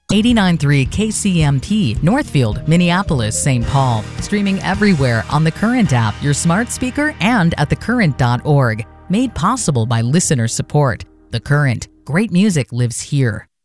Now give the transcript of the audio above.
89.3 KCMT, Northfield, Minneapolis, St. Paul. Streaming everywhere on the Current app, your smart speaker, and at thecurrent.org. Made possible by listener support. The Current. Great music lives here.